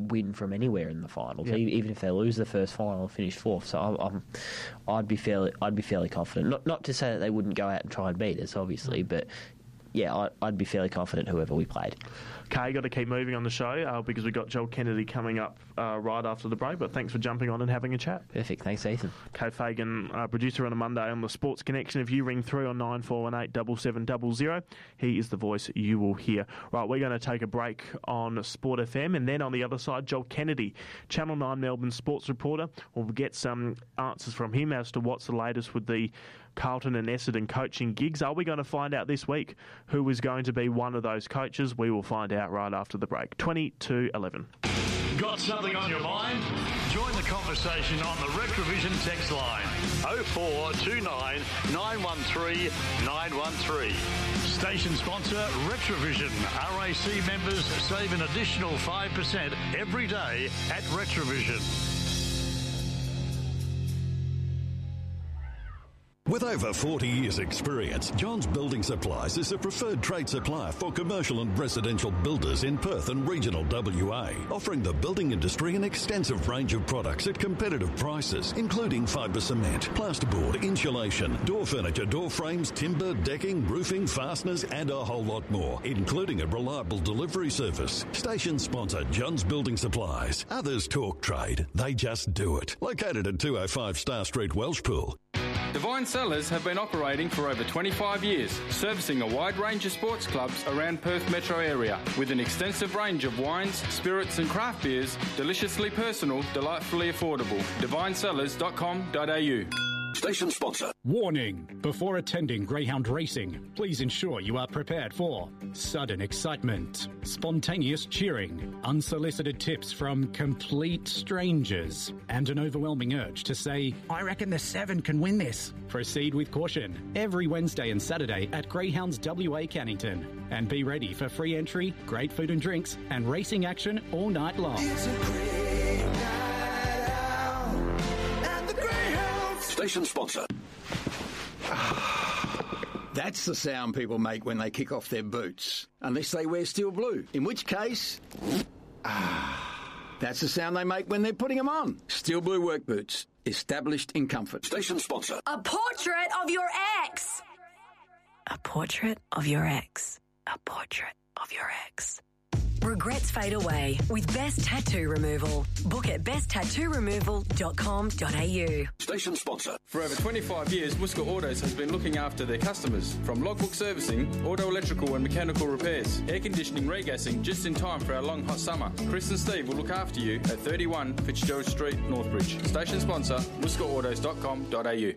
win from anywhere in the finals, even if they lose the first final and finish fourth. So I'd be fairly confident. Not to say that they wouldn't go out and try and beat us, obviously, but yeah, I'd be fairly confident whoever we played. Okay, got to keep moving on the show because we've got Joel Kennedy coming up right after the break, but thanks for jumping on and having a chat. Perfect, thanks Ethan. Kay Fagan, producer on a Monday on the Sports Connection. If you ring through on 9418 7700, he is the voice you will hear. Right, we're going to take a break on Sport FM, and then on the other side, Joel Kennedy, Channel 9 Melbourne sports reporter. We'll get some answers from him as to what's the latest with the Carlton and Essendon coaching gigs. Are we going to find out this week who is going to be one of those coaches? We will find out right after the break. 20-11. Got something on your mind? Join the conversation on the Retrovision text line 0429 913 913. Station sponsor Retrovision. RAC members save an additional 5% every day at Retrovision. With over 40 years' experience, Johns Building Supplies is a preferred trade supplier for commercial and residential builders in Perth and regional WA, offering the building industry an extensive range of products at competitive prices, including fibre cement, plasterboard, insulation, door furniture, door frames, timber, decking, roofing, fasteners, and a whole lot more, including a reliable delivery service. Station sponsor Johns Building Supplies. Others talk trade, they just do it. Located at 205 Star Street, Welshpool. Divine Cellars have been operating for over 25 years, servicing a wide range of sports clubs around Perth metro area, with an extensive range of wines, spirits and craft beers, deliciously personal, delightfully affordable. divinesellars.com.au. Station sponsor. Warning! Before attending greyhound racing, please ensure you are prepared for sudden excitement, spontaneous cheering, unsolicited tips from complete strangers, and an overwhelming urge to say, "I reckon the 7 can win this." Proceed with caution every Wednesday and Saturday at Greyhounds WA Cannington. And be ready for free entry, great food and drinks, and racing action all night long. It's a great night out at the Greyhounds. Station sponsor. That's the sound people make when they kick off their boots. Unless they wear steel blue. In which case... that's the sound they make when they're putting them on. Steel blue work boots. Established in comfort. Station sponsor. A portrait of your ex. A portrait of your ex. A portrait of your ex. Regrets fade away with Best Tattoo Removal. Book at besttattooremoval.com.au. Station sponsor. For over 25 years, Muska Autos has been looking after their customers. From logbook servicing, auto electrical and mechanical repairs, air conditioning, regassing, just in time for our long hot summer. Chris and Steve will look after you at 31 Fitzgerald Street, Northbridge. Station sponsor, muskaautos.com.au.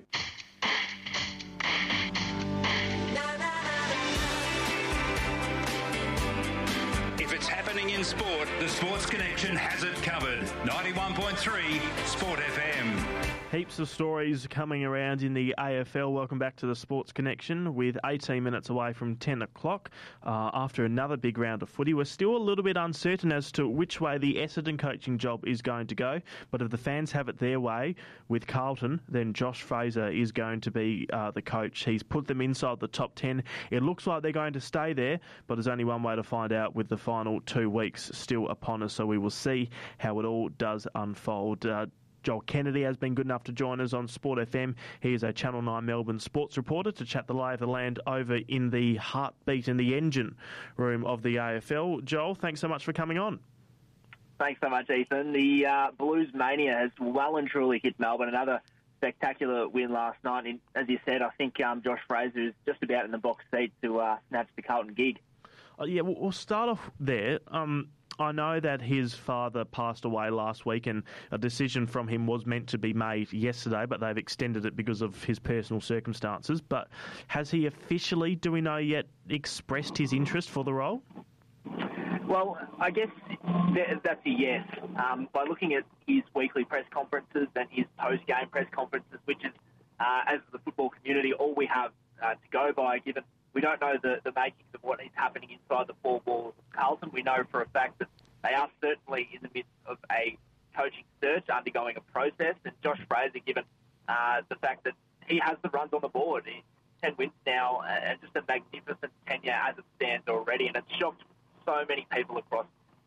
If it's happening in sport, the Sports Connection has it covered. 91.3 Sport FM. Heaps of stories coming around in the AFL. Welcome back to the Sports Connection with 18 minutes away from 10 o'clock after another big round of footy. We're still a little bit uncertain as to which way the Essendon coaching job is going to go, but if the fans have it their way with Carlton, then Josh Fraser is going to be the coach. He's put them inside the top 10. It looks like they're going to stay there, but there's only one way to find out with the final 2 weeks still upon us, so we will see how it all does unfold. Joel Kennedy has been good enough to join us on Sport FM. He is a Channel 9 Melbourne sports reporter to chat the lay of the land over in the heartbeat and the engine room of the AFL. Joel, thanks so much for coming on. Thanks so much, Ethan. The Blues mania has well and truly hit Melbourne. Another spectacular win last night. And as you said, I think Josh Fraser is just about in the box seat to snatch the Carlton gig. We'll start off there. I know that his father passed away last week and a decision from him was meant to be made yesterday, but they've extended it because of his personal circumstances. But has he officially, do we know yet, expressed his interest for the role? Well, I guess that's a yes. By looking at his weekly press conferences and his post-game press conferences, which is, as the football community, all we have to go by, given we don't know the makings of what is happening inside the four walls of Carlton. We know for a fact that they are certainly in the midst of a coaching search, undergoing a process. And Josh Fraser, given the fact that he has the runs on the board, 10 wins now, and just a magnificent tenure as it stands already. And it's shocked so many people across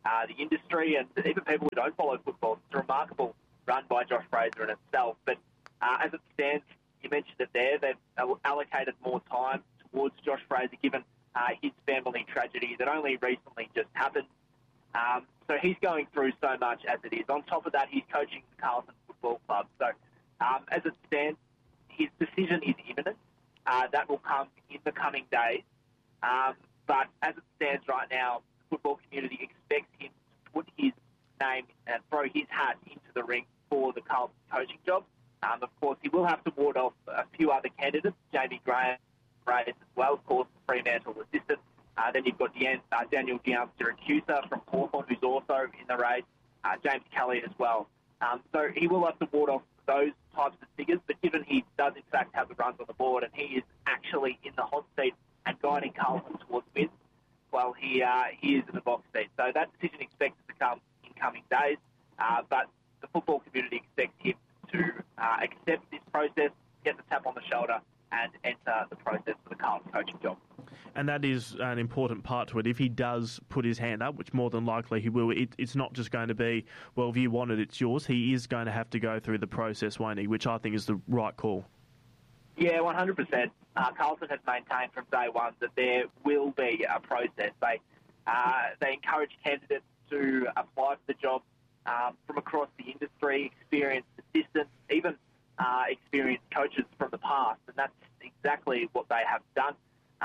the industry and even people who don't follow football. It's a remarkable run by Josh Fraser in itself. But as it stands, you mentioned it there, they've allocated more time towards Josh Fraser given his family tragedy that only recently just happened. So he's going through so much as it is. On top of that, he's coaching the Carlton Football Club. So as it stands, his decision is imminent. That will come in the coming days. But as it stands right now, the football community expects him to put his name and throw his hat into the ring for the Carlton coaching job. Of course, he will have to ward off a few other candidates, Jamie Graham as well, of course, the Fremantle assistant. Then you've got Daniel Giannis-Siracusa from Hawthorn, who's also in the race, James Kelly as well. So he will have to ward off those types of figures, but given he does in fact have the runs on the board and he is actually in the hot seat and guiding Carlton towards wins, well, he is in the box seat. So that decision expected to come in coming days, but the football community expects him to accept this process, get the tap on the shoulder, and enter the process for the Carlton coaching job. And that is an important part to it. If he does put his hand up, which more than likely he will, it's not just going to be, well, if you want it, it's yours. He is going to have to go through the process, won't he? Which I think is the right call. Yeah, 100%. Carlton has maintained from day one that there will be a process. They encourage candidates to apply for the job from across the industry, experienced assistants, even experienced coaches from the past, and that's exactly what they have done.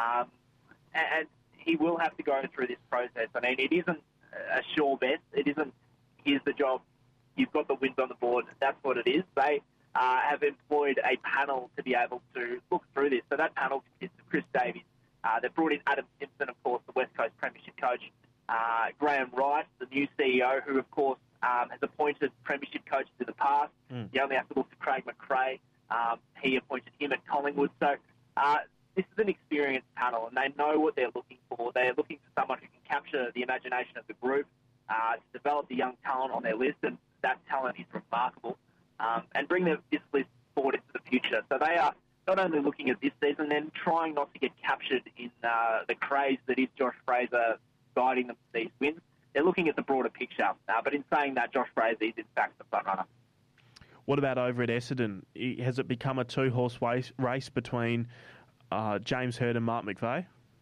And he will have to go through this process. I mean, it isn't a sure bet. It isn't, here's the job, you've got the wins on the board, that's what it is. They have employed a panel to be able to look through this. So that panel consists of Chris Davies. They've brought in Adam Simpson, of course, the West Coast Premiership coach, Graham Wright, the new CEO, who, of course, has appointed Premiership coaches in the past. You only have to look to Craig McRae. He appointed him at Collingwood. So this is an experienced panel, and they know what they're looking for. They're looking for someone who can capture the imagination of the group, to develop the young talent on their list, and that talent is remarkable, and bring this list forward into the future. So they are not only looking at this season, then trying not to get captured in the craze that is Josh Fraser guiding them to these wins. They're looking at the broader picture. But in saying that, Josh Fraser is in fact the front runner. What about over at Essendon? Has it become a two-horse race between James Hird and Mark McVeigh?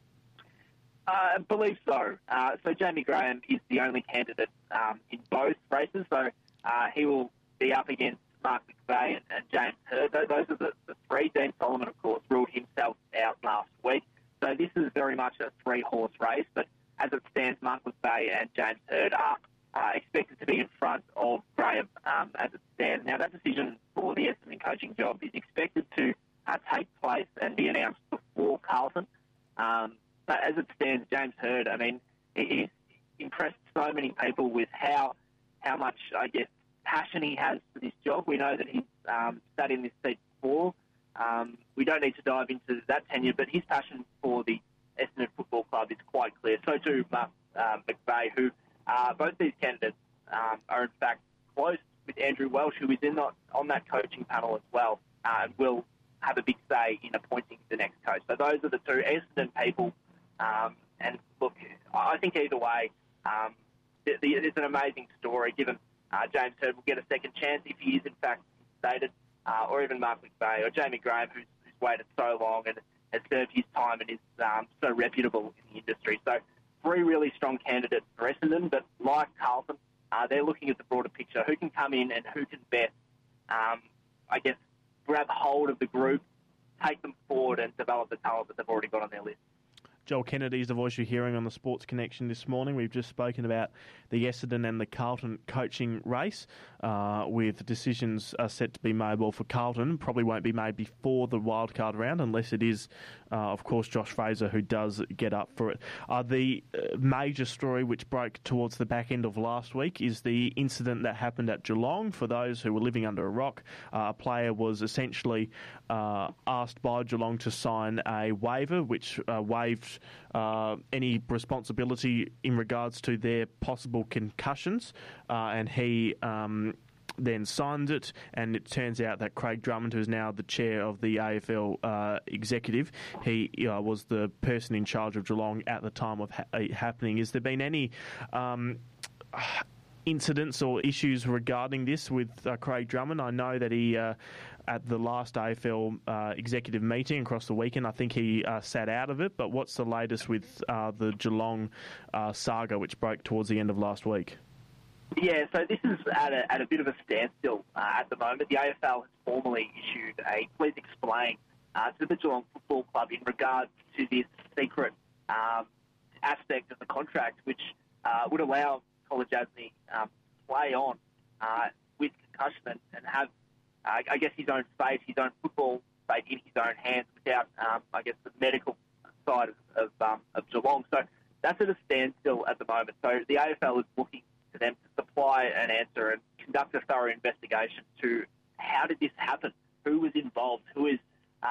I believe so. So Jamie Graham is the only candidate in both races. So he will be up against Mark McVeigh and James Hird. Those are the three. Dean Solomon, of course, ruled himself out last week. So this is very much a three-horse race. But as it stands, Mark McVeigh and James Hird are expected to be in front of Graham as it stands. Now, that decision for the Essendon coaching job is expected to take place and be announced before Carlton. But as it stands, James Hird, I mean, he's impressed so many people with how much, I guess, passion he has for this job. We know that he's sat in this seat before. We don't need to dive into that tenure, but his passion for the Essendon Football Club is quite clear. So too Mark McVeigh, who both these candidates are in fact close with Andrew Welsh, who is on that coaching panel as well, and will have a big say in appointing the next coach. So those are the two Essendon people. And look, I think either way, it's an amazing story, given James Hird will get a second chance if he is in fact stated, or even Mark McVeigh or Jamie Graham, who's waited so long and has served his time and is so reputable in the industry. So three really strong candidates for Essendon, but like Carlton, they're looking at the broader picture. Who can come in and who can best, I guess, grab hold of the group, take them forward and develop the talent that they've already got on their list. Joel Kennedy is the voice you're hearing on the Sports Connection this morning. We've just spoken about the Essendon and the Carlton coaching race, with decisions set to be made. Well, for Carlton, probably won't be made before the wildcard round, unless it is, of course, Josh Fraser who does get up for it. The major story which broke towards the back end of last week is the incident that happened at Geelong. For those who were living under a rock, a player was essentially asked by Geelong to sign a waiver, which waived any responsibility in regards to their possible concussions, and he then signed it, and it turns out that Craig Drummond, who is now the chair of the AFL executive, he was the person in charge of Geelong at the time of it happening. Has there been any incidents or issues regarding this with Craig Drummond? I know that he, at the last AFL executive meeting across the weekend, I think he sat out of it. But what's the latest with the Geelong saga, which broke towards the end of last week? Yeah, so this is at a bit of a standstill at the moment. The AFL has formally issued a please explain to the Geelong Football Club in regards to this secret aspect of the contract, which would allow Colin Jasny play on with concussion and have, I guess, his own fate, his own football fate in his own hands without, I guess, the medical side of Geelong. So that's at a standstill at the moment. So the AFL is looking to them to supply an answer and conduct a thorough investigation to how did this happen, who was involved, who is,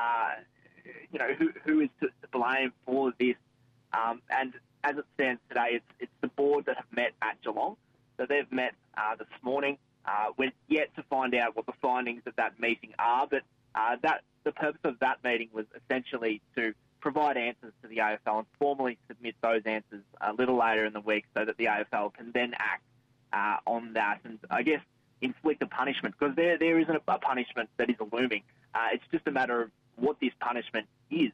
who is to blame for this. And as it stands today, it's the board that have met at Geelong. So they've met this morning. We're yet to find out what the findings of that meeting are, but the purpose of that meeting was essentially to provide answers to the AFL and formally submit those answers a little later in the week so that the AFL can then act on that and, I guess, inflict a punishment, because there isn't a punishment that is looming. It's just a matter of what this punishment is.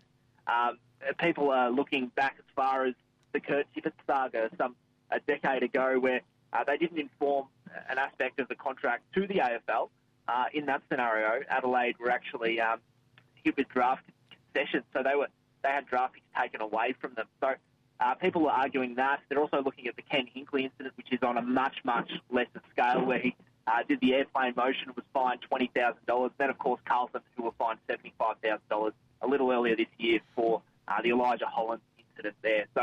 People are looking back as far as the Kurt Tippett saga a decade ago, where they didn't inform an aspect of the contract to the AFL. In that scenario, Adelaide were actually hit with draft concessions, so they had draft picks taken away from them. So people are arguing that. They're also looking at the Ken Hinkley incident, which is on a much, much lesser scale, where he did the airplane motion, was fined $20,000. Then, of course, Carlton, who were fined $75,000 a little earlier this year for the Elijah Holland incident there. So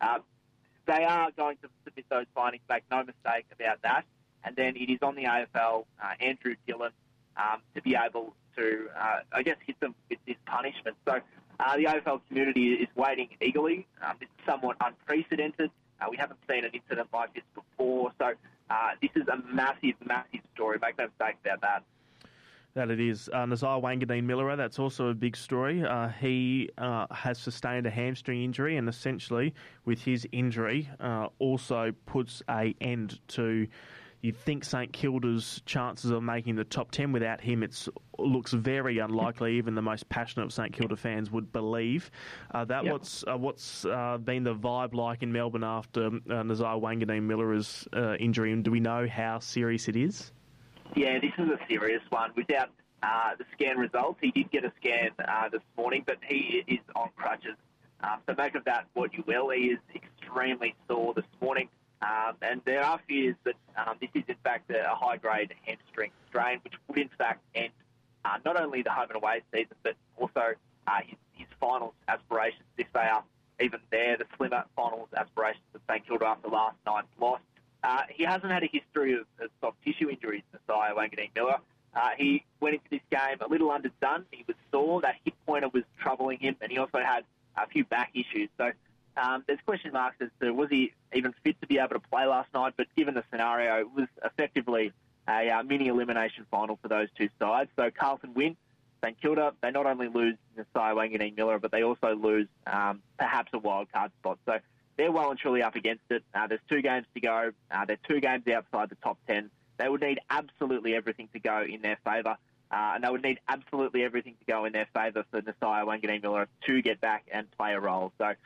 they are going to submit those findings, make no mistake about that. And then it is on the AFL, Andrew Dillon, to be able to, I guess, hit them with this punishment. So the AFL community is waiting eagerly. This is somewhat unprecedented. We haven't seen an incident like this before. So this is a massive, massive story. Make no mistake about that. That it is. Nazar Wanganeen-Miller, that's also a big story. He has sustained a hamstring injury, and essentially, with his injury, also puts an end to, you'd think, St Kilda's chances of making the top 10. Without him, it looks very unlikely. Even the most passionate of St Kilda fans would believe. What's been the vibe like in Melbourne after Nazar Wanganeen-Miller's injury, and do we know how serious it is? Yeah, this is a serious one. Without the scan results, he did get a scan this morning, but he is on crutches. So make of that what you will. He is extremely sore this morning. And there are fears that this is, in fact, a high-grade hamstring strain, which would, in fact, end not only the home and away season, but also his finals aspirations, if they are even there, the slimmer finals aspirations of St Kilda after last night's loss. He hasn't had a history of soft tissue injuries, Nazar Wanganeen-Miller. He went into this game a little underdone. He was sore. That hip pointer was troubling him, and he also had a few back issues. So there's question marks as to was he even fit to be able to play last night, but given the scenario, it was effectively a mini-elimination final for those two sides. So Carlton win. St Kilda, they not only lose Nazar Wanganeen-Miller, but they also lose perhaps a wild card spot. So they're well and truly up against it. There's 2 games to go. They're 2 games outside the top 10. They would need absolutely everything to go in their favour. And they would need absolutely everything to go in their favour for Nazar Wanganeen-Miller to get back and play a role. So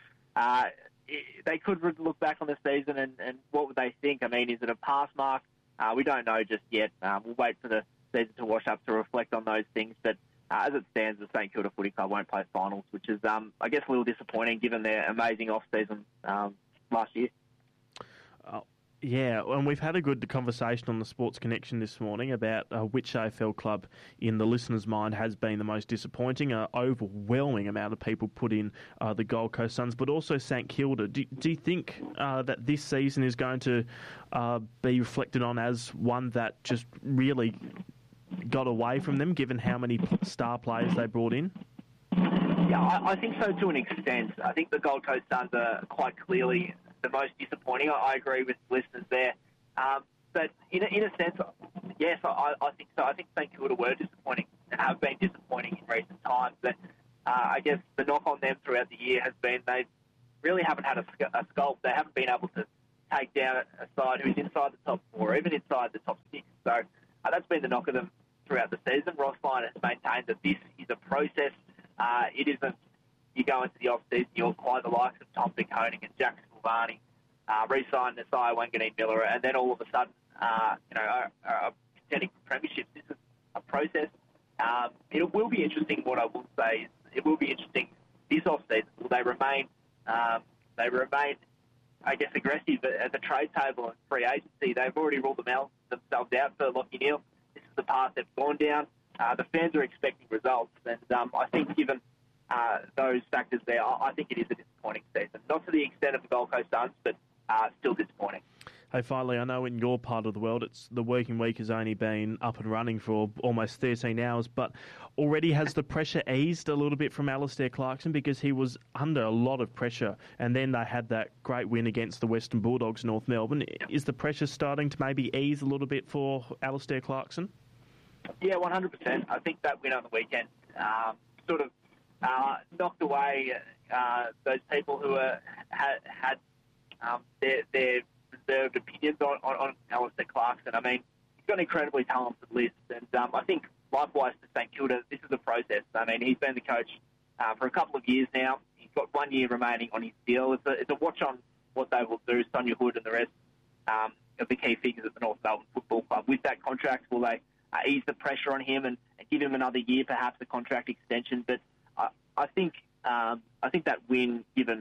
they could look back on the season and what would they think? I mean, is it a pass mark? We don't know just yet. We'll wait for the season to wash up to reflect on those things. But as it stands, the St Kilda Footy Club won't play finals, which is, I guess, a little disappointing given their amazing off-season last year. Yeah, and we've had a good conversation on the Sports Connection this morning about which AFL club in the listener's mind has been the most disappointing. An overwhelming amount of people put in the Gold Coast Suns, but also St Kilda. Do you think that this season is going to be reflected on as one that just really got away from them, given how many star players they brought in? Yeah, I think so to an extent. I think the Gold Coast Suns are quite clearly the most disappointing. I agree with listeners there. But in a sense, yes, I think so. I think St Kilda were disappointing and have been disappointing in recent times. But I guess the knock on them throughout the year has been they really haven't had a sculpt. They haven't been able to take down a side who's inside the top 4, or even inside the top 6. So that's been the knock of them throughout the season. Ross Lyon has maintained that this is a process. It isn't you go into the off-season, you acquire the likes of Tom De Koning and Jack Silvani, re-sign Nasiah Wanganeen-Miller, and then all of a sudden, are contending for premierships. This is a process. It will be interesting. What I will say is, it will be interesting this off-season. Will they remain? I guess, aggressive at the trade table and free agency. They've already ruled themselves out for Lachie Neale. This is the path they've gone down. The fans are expecting results, and I think given those factors there, I think it is a disappointing season. Not to the extent of the Gold Coast Suns, but still disappointing. Hey, finally, I know in your part of the world, the working week has only been up and running for almost 13 hours, but already has the pressure eased a little bit from Alistair Clarkson, because he was under a lot of pressure, and then they had that great win against the Western Bulldogs, North Melbourne. Is the pressure starting to maybe ease a little bit for Alistair Clarkson? Yeah, 100%. I think that win on the weekend sort of knocked away those people who had their reserved opinions on Alistair Clarkson. I mean, he's got an incredibly talented list, and I think likewise to St Kilda, this is a process. I mean, he's been the coach for a couple of years now. He's got 1 year remaining on his deal. It's a watch on what they will do, Sonia Hood and the rest of the key figures at the North Melbourne Football Club. With that contract, will they ease the pressure on him and give him another year, perhaps a contract extension? But I think that win, given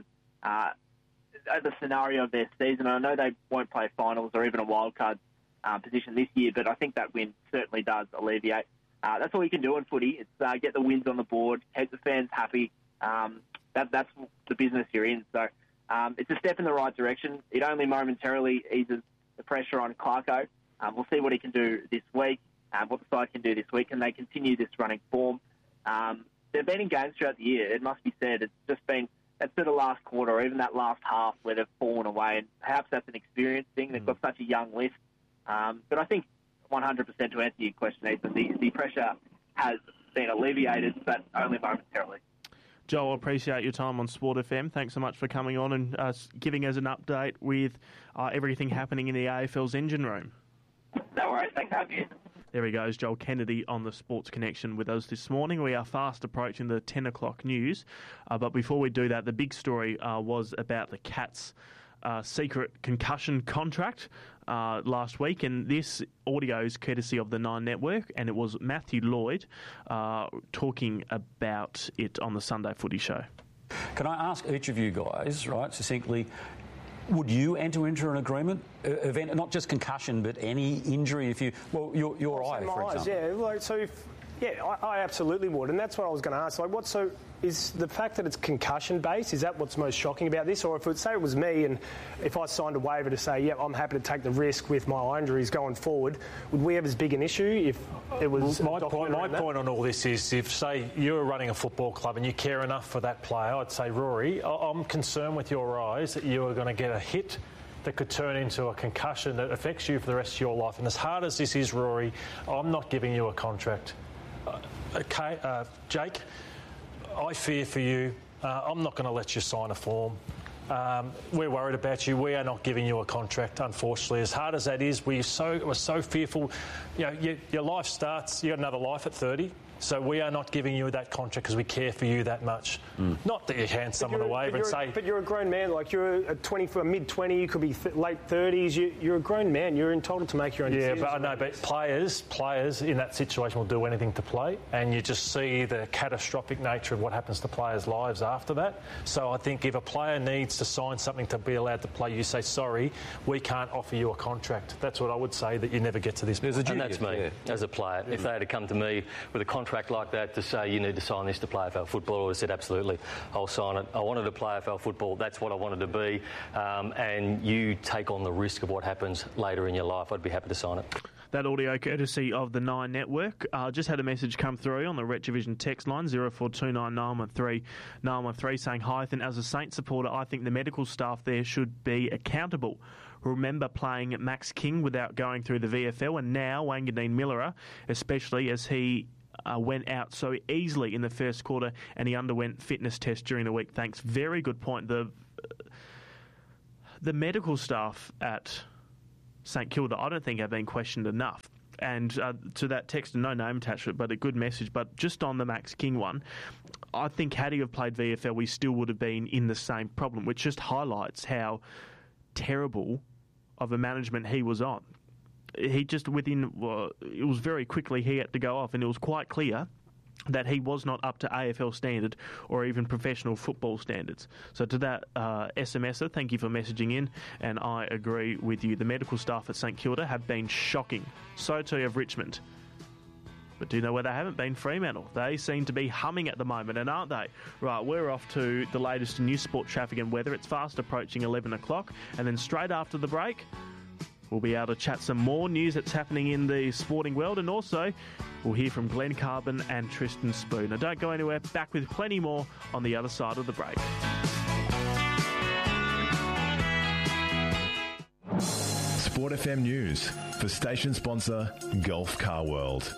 the scenario of their season, I know they won't play finals or even a wildcard position this year, but I think that win certainly does alleviate. That's all you can do in footy. It's get the wins on the board, keep the fans happy. That's the business you're in. So it's a step in the right direction. It only momentarily eases the pressure on Clarko. We'll see what he can do this week, what the side can do this week, and they continue this running form. They've been in games throughout the year. It must be said. It's just been that sort of last quarter or even that last half where they've fallen away, and perhaps that's an experience thing. They've got such a young list. But I think 100% to answer your question, Ethan, the pressure has been alleviated, but only momentarily. Joel, appreciate your time on Sport FM. Thanks so much for coming on and giving us an update with everything happening in the AFL's engine room. No worries. Thanks for having me. There he goes, Joel Kennedy on the Sports Connection with us this morning. We are fast approaching the 10 o'clock news. But before we do that, the big story was about the Cats' secret concussion contract last week. And this audio is courtesy of the Nine Network. And it was Matthew Lloyd talking about it on the Sunday Footy Show. Can I ask each of you guys, right, succinctly, would you enter into an agreement, event, not just concussion, but any injury? If your eye, for example. I absolutely would, and that's what I was going to ask. Like, is the fact that it's concussion based? Is that what's most shocking about this? Or if it was me, and if I signed a waiver to say, "Yeah, I'm happy to take the risk with my eye injuries going forward," would we have as big an issue if it was? My point on all this is, if say you were running a football club and you care enough for that player, I'd say, Rory, I'm concerned with your eyes that you are going to get a hit that could turn into a concussion that affects you for the rest of your life. And as hard as this is, Rory, I'm not giving you a contract. Jake, I fear for you. I'm not going to let you sign a form. We're worried about you. We are not giving you a contract, unfortunately. As hard as that is, we're so fearful. You know, your life starts, you got another life at 30. So we are not giving you that contract because we care for you that much. Not that you hand someone away and say... But you're a grown man. Like, you're a mid-20, you could be late 30s. You're a grown man. You're entitled to make your own decisions. Yeah, but I know. But players in that situation will do anything to play, and you just see the catastrophic nature of what happens to players' lives after that. So I think if a player needs to sign something to be allowed to play, you say, sorry, we can't offer you a contract. That's what I would say, that you never get to this point. And that's me, as a player. If they had to come to me with a contract like that to say you need to sign this to play AFL football, I would have said absolutely, I'll sign it. I wanted to play AFL football, that's what I wanted to be, and you take on the risk of what happens later in your life, I'd be happy to sign it. That audio courtesy of the Nine Network. Just had a message come through on the Retrovision text line, 0429 913 913, saying, "Hi, Ethan, as a Saints supporter, I think the medical staff there should be accountable. Remember playing Max King without going through the VFL, and now Wanganeen-Miller, especially as he went out so easily in the first quarter and he underwent fitness tests during the week. Thanks." Very good point. the medical staff at St Kilda, I don't think have been questioned enough. And to that text, no name attached to it, but a good message. But just on the Max King one, I think had he have played VFL, we still would have been in the same problem, which just highlights how terrible of a management he was on. He just it was very quickly he had to go off, and it was quite clear that he was not up to AFL standard or even professional football standards. So to that SMSer, thank you for messaging in, and I agree with you. The medical staff at St Kilda have been shocking. So too have Richmond. But do you know where they haven't been? Fremantle. They seem to be humming at the moment, and aren't they? Right, we're off to the latest in news, sport, traffic and weather. It's fast approaching 11 o'clock, and then straight after the break, we'll be able to chat some more news that's happening in the sporting world, and also we'll hear from Glenn Carbon and Tristan Spoon. Now don't go anywhere, back with plenty more on the other side of the break. Sport FM News for station sponsor Gulf Car World.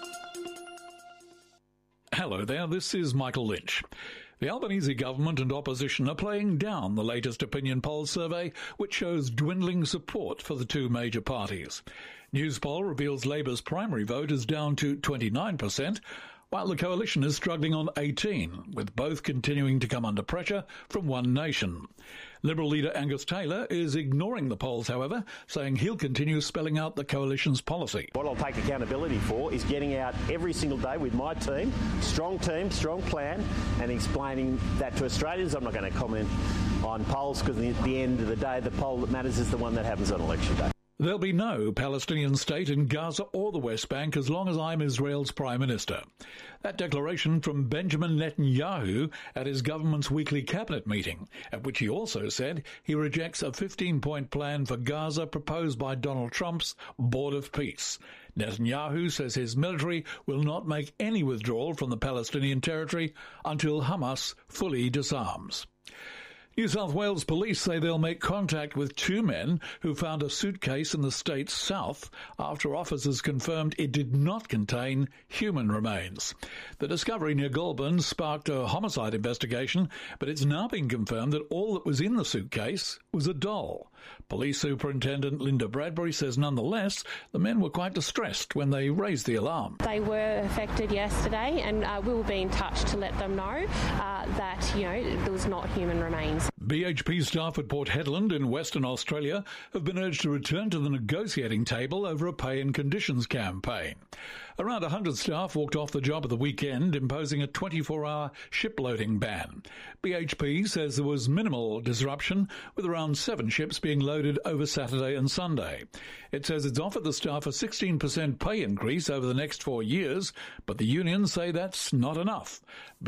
Hello there, this is Michael Lynch. The Albanese government and opposition are playing down the latest opinion poll survey, which shows dwindling support for the two major parties. Newspoll reveals Labour's primary vote is down to 29%, while the coalition is struggling on 18%, with both continuing to come under pressure from One Nation. Liberal leader Angus Taylor is ignoring the polls, however, saying he'll continue spelling out the coalition's policy. What I'll take accountability for is getting out every single day with my team, strong plan, and explaining that to Australians. I'm not going to comment on polls because at the end of the day, the poll that matters is the one that happens on election day. There'll be no Palestinian state in Gaza or the West Bank as long as I'm Israel's Prime Minister. That declaration from Benjamin Netanyahu at his government's weekly cabinet meeting, at which he also said he rejects a 15-point plan for Gaza proposed by Donald Trump's Board of Peace. Netanyahu says his military will not make any withdrawal from the Palestinian territory until Hamas fully disarms. New South Wales police say they'll make contact with two men who found a suitcase in the state's south after officers confirmed it did not contain human remains. The discovery near Goulburn sparked a homicide investigation, but it's now been confirmed that all that was in the suitcase was a doll. Police Superintendent Linda Bradbury says nonetheless the men were quite distressed when they raised the alarm. They were affected yesterday, and we will be in touch to let them know that there was not human remains. BHP staff at Port Hedland in Western Australia have been urged to return to the negotiating table over a pay and conditions campaign. Around 100 staff walked off the job at the weekend, imposing a 24-hour shiploading ban. BHP says there was minimal disruption, with around 7 ships being loaded over Saturday and Sunday. It says it's offered the staff a 16% pay increase over the next 4 years, but the unions say that's not enough.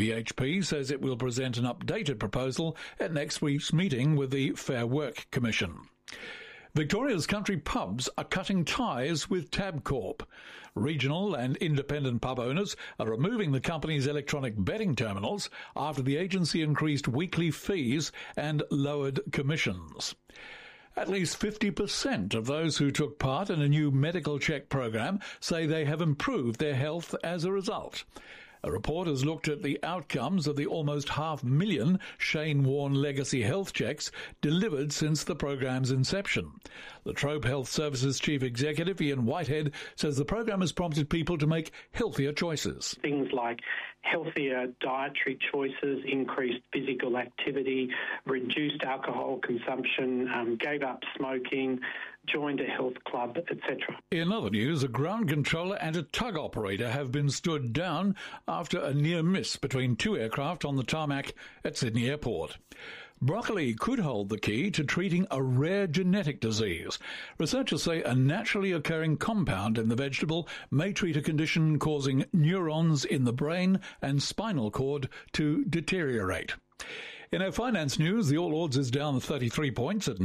BHP says it will present an updated proposal at next week's meeting with the Fair Work Commission. Victoria's country pubs are cutting ties with Tabcorp. Regional and independent pub owners are removing the company's electronic betting terminals after the agency increased weekly fees and lowered commissions. At least 50% of those who took part in a new medical check program say they have improved their health as a result. A report has looked at the outcomes of the almost 500,000 Shane Warne legacy health checks delivered since the program's inception. La Trobe Health Services Chief Executive Ian Whitehead says the program has prompted people to make healthier choices. Things like healthier dietary choices, increased physical activity, reduced alcohol consumption, gave up smoking, joined a health club, etc. In other news, a ground controller and a tug operator have been stood down after a near miss between two aircraft on the tarmac at Sydney Airport. Broccoli could hold the key to treating a rare genetic disease. Researchers say a naturally occurring compound in the vegetable may treat a condition causing neurons in the brain and spinal cord to deteriorate. In our finance news, the All Ords is down 33 points at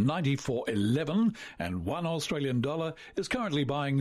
94.11, and one Australian dollar is currently buying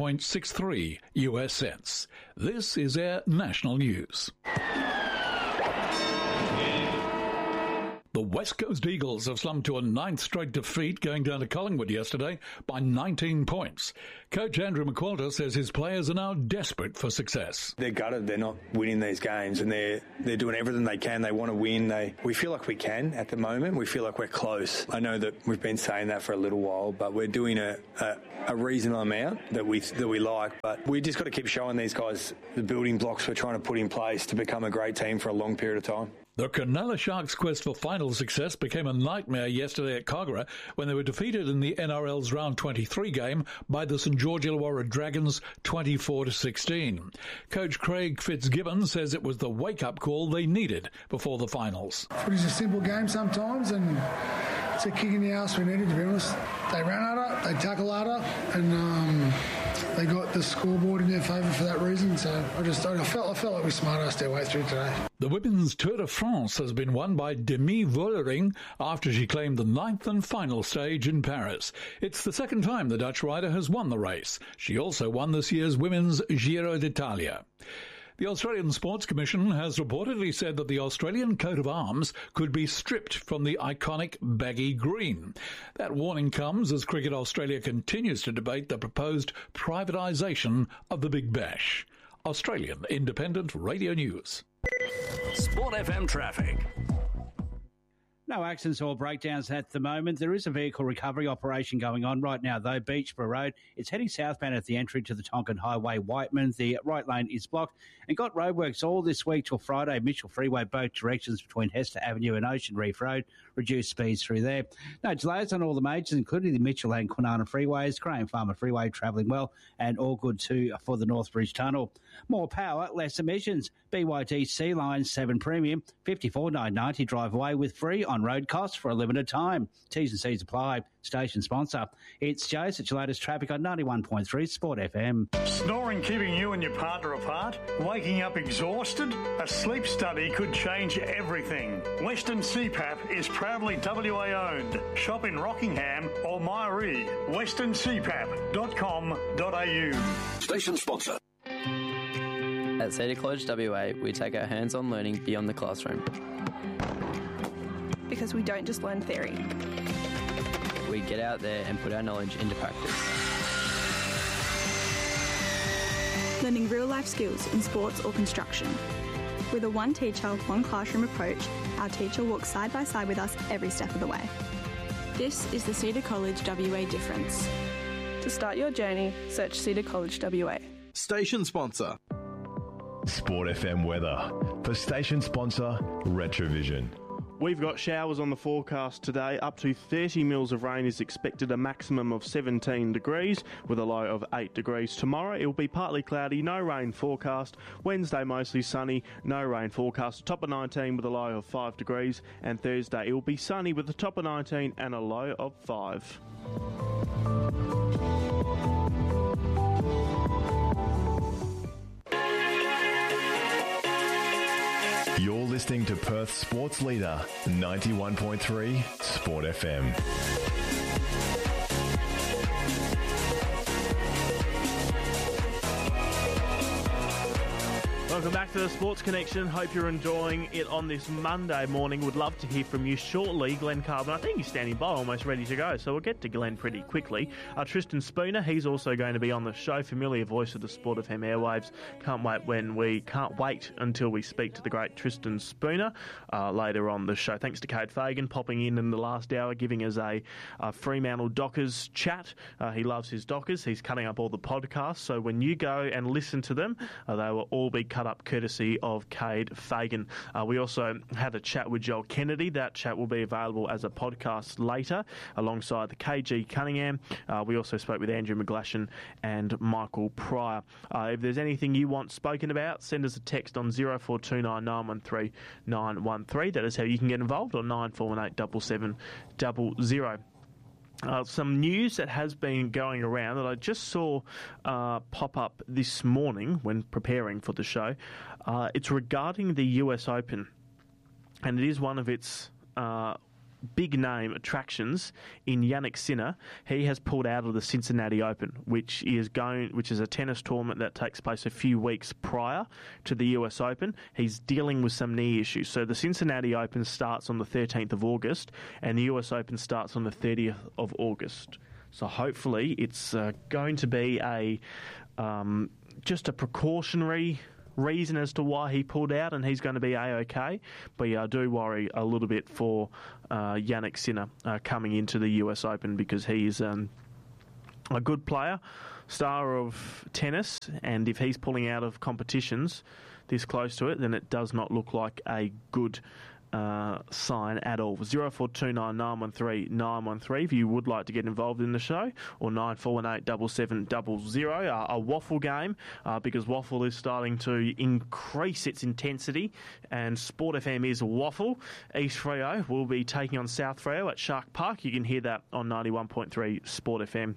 70.63 US cents. This is our national news. The West Coast Eagles have slumped to a 9th straight defeat, going down to Collingwood yesterday by 19 points. Coach Andrew McQualter says his players are now desperate for success. They're gutted. They're not winning these games, and they're doing everything they can. They want to win. We feel like we can at the moment. We feel like we're close. I know that we've been saying that for a little while, but we're doing a reasonable amount that we like. But we just got to keep showing these guys the building blocks we're trying to put in place to become a great team for a long period of time. The Cronulla Sharks' quest for final success became a nightmare yesterday at Kogarah when they were defeated in the NRL's Round 23 game by the St George Illawarra Dragons 24-16. Coach Craig Fitzgibbon says it was the wake-up call they needed before the finals. Footy's a simple game sometimes, and it's a kick in the arse we needed, to be honest. They ran harder, they tackled harder, and they got the scoreboard in their favour for that reason. So I felt like we smart-assed our way through today. The women's Tour de France has been won by Demi Vollering after she claimed the 9th and final stage in Paris. It's the second time the Dutch rider has won the race. She also won this year's women's Giro d'Italia. The Australian Sports Commission has reportedly said that the Australian coat of arms could be stripped from the iconic baggy green. That warning comes as Cricket Australia continues to debate the proposed privatisation of the Big Bash. Australian Independent Radio News. Sport FM traffic. No accidents or breakdowns at the moment. There is a vehicle recovery operation going on right now, though. Beachborough Road, it's heading southbound at the entry to the Tonkin Highway, Whiteman. The right lane is blocked and got roadworks all this week till Friday. Mitchell Freeway, both directions between Hester Avenue and Ocean Reef Road. Reduced speeds through there. No delays on all the majors, including the Mitchell and Kwinana freeways. Graham Farmer Freeway travelling well and all good too for the Northbridge Tunnel. More power, less emissions. BYD Sea Line 7 Premium, $54,990 drive away with free on-road costs for a limited time. T's and C's apply. Station sponsor. It's Jace at your latest traffic on 91.3 Sport FM. Snoring keeping you and your partner apart? Waking up exhausted? A sleep study could change everything. Western CPAP is proudly WA owned. Shop in Rockingham or Myree. westerncpap.com.au. Station sponsor. At Cedar College WA, we take our hands-on learning beyond the classroom. Because we don't just learn theory. We get out there and put our knowledge into practice. Learning real-life skills in sports or construction. With a one teacher, one classroom approach, our teacher walks side by side with us every step of the way. This is the Cedar College WA difference. To start your journey, search Cedar College WA. Station sponsor. Sport FM weather for station sponsor Retrovision. We've got showers on the forecast today. Up to 30 mils of rain is expected, a maximum of 17 degrees with a low of 8 degrees. Tomorrow it will be partly cloudy, no rain forecast. Wednesday mostly sunny, no rain forecast. Top of 19 with a low of 5 degrees. And Thursday it will be sunny with a top of 19 and a low of 5. You're listening to Perth Sports Leader 91.3 Sport FM. Welcome back to the Sports Connection. Hope you're enjoying it on this Monday morning. Would love to hear from you shortly. Glenn Carbon, I think he's standing by, almost ready to go, so we'll get to Glenn pretty quickly. Tristan Spooner, he's also going to be on the show, familiar voice of the Sport FM airwaves. Can't wait until we speak to the great Tristan Spooner later on the show. Thanks to Kate Fagan popping in the last hour, giving us a Fremantle Dockers chat. He loves his Dockers. He's cutting up all the podcasts, so when you go and listen to them, they will all be cut up courtesy of Cade Fagan. We also had a chat with Joel Kennedy. That chat will be available as a podcast later alongside the KG Cunningham. We also spoke with Andrew McGlashan and Michael Pryor. If there's anything you want spoken about, send us a text on 0429 913 913. That is how you can get involved, on 9418 7700. Some news that has been going around that I just saw pop up this morning when preparing for the show. It's regarding the US Open, and it is one of its big name attractions in Jannik Sinner. He has pulled out of the Cincinnati Open, which is a tennis tournament that takes place a few weeks prior to the US Open. He's dealing with some knee issues. So the Cincinnati Open starts on the 13th of August and the US Open starts on the 30th of August. So hopefully it's going to be just a precautionary reason as to why he pulled out, and he's going to be A-OK. But yeah, I do worry a little bit for Jannik Sinner coming into the US Open, because he's a good player, star of tennis, and if he's pulling out of competitions this close to it, then it does not look like a good sign at all. 0429 913 913 if you would like to get involved in the show, or 9418 7700. A waffle game, because waffle is starting to increase its intensity, and Sport FM is waffle. East Freo will be taking on South Freo at Shark Park. You can hear that on 91.3 Sport FM.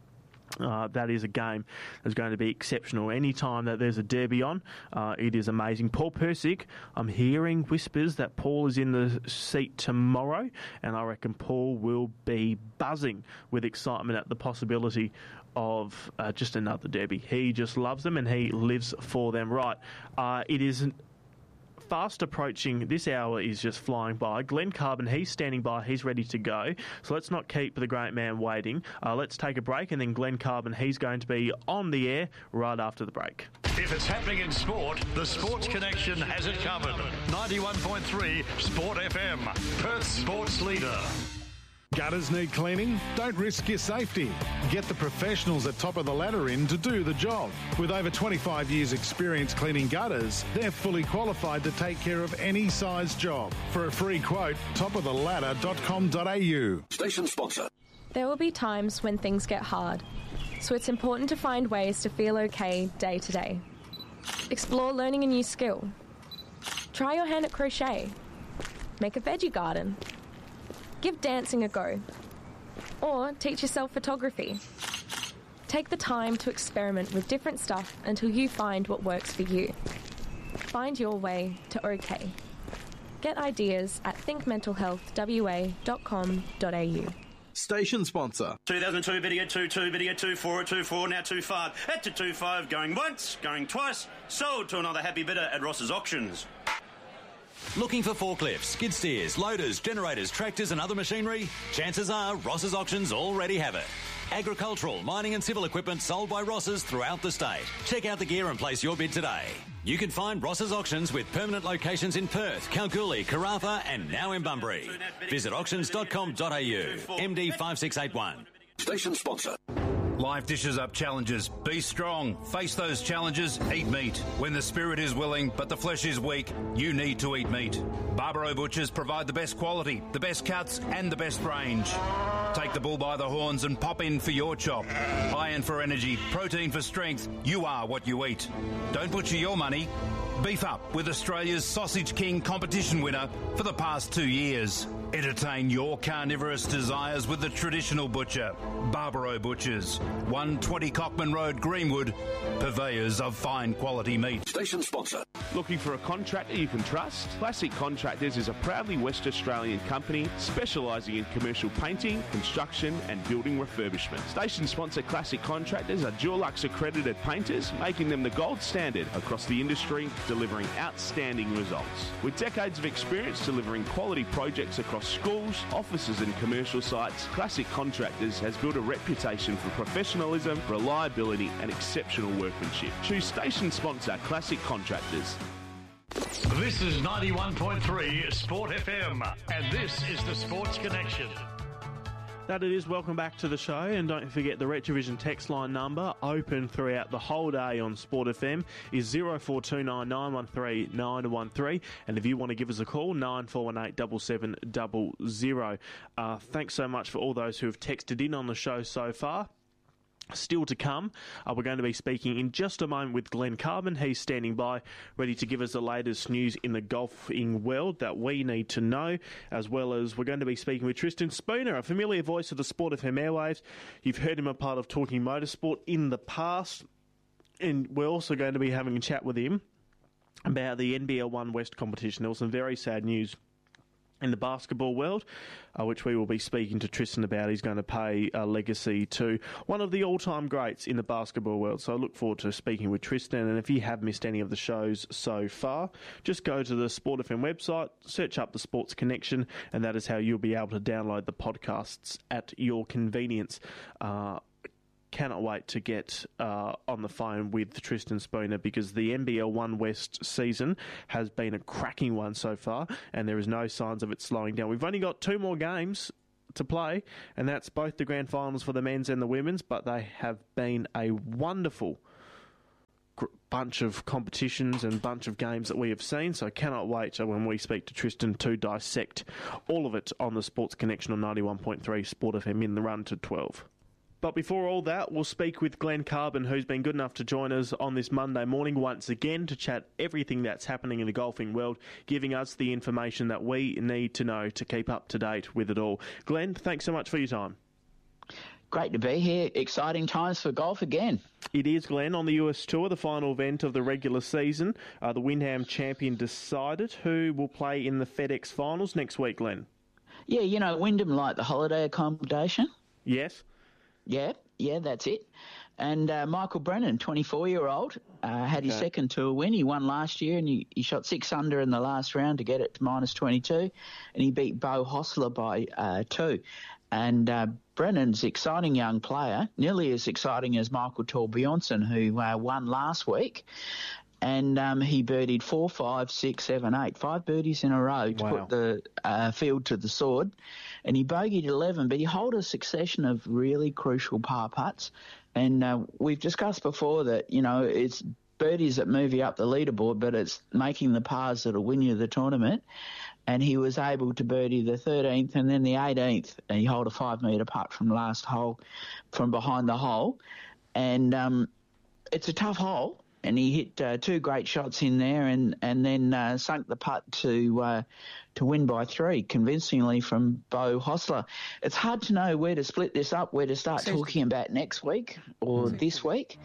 That is a game that's going to be exceptional. Any time that there's a derby on, it is amazing. Paul Persick, I'm hearing whispers that Paul is in the seat tomorrow, and I reckon Paul will be buzzing with excitement at the possibility of just another derby. He just loves them and he lives for them. Right, it is fast approaching. This hour is just flying by. Glenn Carbon, he's standing by. He's ready to go. So let's not keep the great man waiting. Let's take a break, and then Glenn Carbon, he's going to be on the air right after the break. If it's happening in sport, the Sports Connection has it covered. 91.3 Sport FM, Perth's sports leader. Gutters need cleaning? Don't risk your safety. Get the professionals at Top of the Ladder in to do the job. With over 25 years' experience cleaning gutters, they're fully qualified to take care of any size job. For a free quote, topoftheladder.com.au. Station sponsor. There will be times when things get hard, so it's important to find ways to feel okay day to day. Explore learning a new skill. Try your hand at crochet. Make a veggie garden. Give dancing a go, or teach yourself photography. Take the time to experiment with different stuff until you find what works for you. Find your way to OK. Get ideas at thinkmentalhealthwa.com.au. Station sponsor. 2002 video 22, video 24, 24, now 25. At to 25, going once, going twice. Sold to another happy bidder at Ross's Auctions. Looking for forklifts, skid steers, loaders, generators, tractors and other machinery? Chances are Ross's Auctions already have it. Agricultural, mining and civil equipment sold by Ross's throughout the state. Check out the gear and place your bid today. You can find Ross's Auctions with permanent locations in Perth, Kalgoorlie, Karratha and now in Bunbury. Visit auctions.com.au. MD 5681. Station sponsor. Life dishes up challenges. Be strong. Face those challenges. Eat meat. When the spirit is willing but the flesh is weak, you need to eat meat. Barbaro Butchers provide the best quality, the best cuts and the best range. Take the bull by the horns and pop in for your chop. Iron for energy, protein for strength. You are what you eat. Don't butcher your money. Beef up with Australia's Sausage King competition winner for the past 2 years. Entertain your carnivorous desires with the traditional butcher, Barbaro Butchers, 120 Cockman Road, Greenwood, purveyors of fine quality meat. Station sponsor. Looking for a contractor you can trust? Classic Contractors is a proudly West Australian company specialising in commercial painting, construction and building refurbishment. Station sponsor Classic Contractors are Dulux accredited painters, making them the gold standard across the industry, delivering outstanding results. With decades of experience delivering quality projects across schools, offices and commercial sites, Classic Contractors has built a reputation for professionalism, reliability and exceptional workmanship. Choose station sponsor Classic Contractors. This is 91.3 Sport FM, and this is the Sports Connection. That it is. Welcome back to the show, and don't forget the Retrovision text line number, open throughout the whole day on Sport FM, is 0429 913 913, and if you want to give us a call, 9418 7700. Thanks so much for all those who have texted in on the show so far. Still to come, we're going to be speaking in just a moment with Glenn Carbon. He's standing by, ready to give us the latest news in the golfing world that we need to know, as well as we're going to be speaking with Tristan Spooner, a familiar voice of the Sport FM airwaves. You've heard him a part of Talking Motorsport in the past, and we're also going to be having a chat with him about the NBL One West competition. There was some very sad news in the basketball world, which we will be speaking to Tristan about. He's going to pay a legacy to one of the all-time greats in the basketball world. So I look forward to speaking with Tristan. And if you have missed any of the shows so far, just go to the Sport FM website, search up the Sports Connection, and that is how you'll be able to download the podcasts at your convenience. Cannot wait to get on the phone with Tristan Spooner, because the NBL One West season has been a cracking one so far, and there is no signs of it slowing down. We've only got 2 more games to play, and that's both the grand finals for the men's and the women's, but they have been a wonderful bunch of competitions and bunch of games that we have seen, so cannot wait when we speak to Tristan to dissect all of it on the Sports Connection on 91.3 Sport FM in the run to 12. But before all that, we'll speak with Glenn Carbon, who's been good enough to join us on this Monday morning once again to chat everything that's happening in the golfing world, giving us the information that we need to know to keep up to date with it all. Glenn, thanks so much for your time. Great to be here. Exciting times for golf again. It is, Glenn. On the US Tour, the final event of the regular season, the Wyndham champion decided who will play in the FedEx finals next week, Glenn. Yeah, you know, Wyndham like the holiday accommodation. Yes. Yeah, that's it. And Michael Brennan, 24-year-old, had his second tour win. He won last year, and he shot 6 under in the last round to get it to -22, and he beat Beau Hossler by 2. And Brennan's an exciting young player, nearly as exciting as Michael Torbjornsson, who won last week. And he birdied 4, 5, 6, 7, 8, 5 birdies in a row to put the field to the sword. And he bogeyed 11, but he held a succession of really crucial par putts. And we've discussed before that, you know, it's birdies that move you up the leaderboard, but it's making the pars that'll win you the tournament. And he was able to birdie the 13th and then the 18th, and he held a 5-metre putt from last hole, from behind the hole. And it's a tough hole. And he hit 2 great shots in there, and then sunk the putt to win by 3 convincingly from Beau Hossler. It's hard to know where to split this up, where to start talking about next week or this week.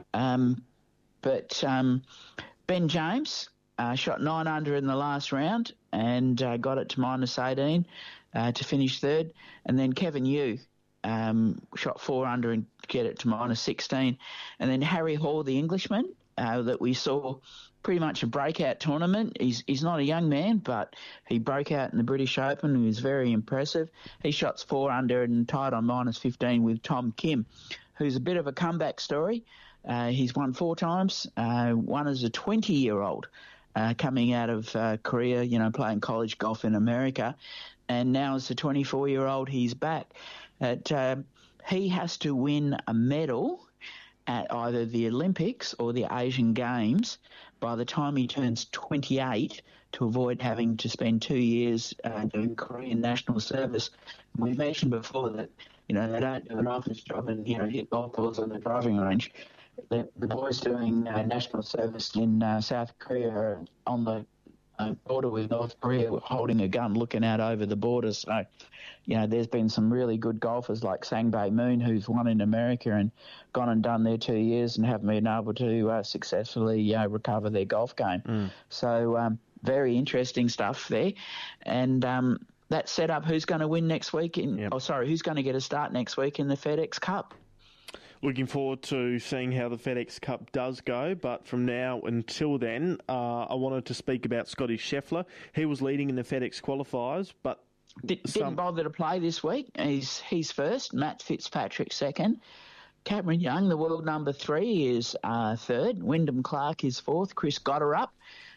But Ben James shot 9 under in the last round and got it to -18 to finish third. And then Kevin Yu shot 4 under and get it to -16. And then Harry Hall, the Englishman, that we saw pretty much a breakout tournament. He's not a young man, but he broke out in the British Open and was very impressive. He shot 4 under and tied on -15 with Tom Kim, who's a bit of a comeback story. He's won 4 times, one as a 20-year-old coming out of Korea, you know, playing college golf in America. And now as a 24-year-old, he's back. He has to win a medal at either the Olympics or the Asian Games by the time he turns 28 to avoid having to spend 2 years doing Korean national service. We've mentioned before that, you know, they don't do an office job and, you know, hit golf balls on the driving range. The boys doing national service in South Korea are on the border with North Korea, holding a gun, looking out over the border. So, you know, there's been some really good golfers like Sang-Bae Moon, who's won in America and gone and done their 2 years and haven't been able to successfully recover their golf game. So very interesting stuff there. And that set up who's going to win next week who's going to get a start next week in the FedEx Cup. Looking forward to seeing how the FedEx Cup does go, but from now until then, I wanted to speak about Scotty Scheffler. He was leading in the FedEx qualifiers, but didn't bother to play this week. He's first. Matt Fitzpatrick second. Cameron Young, the world number 3, is third. Wyndham Clark is fourth. Chris Gotterup,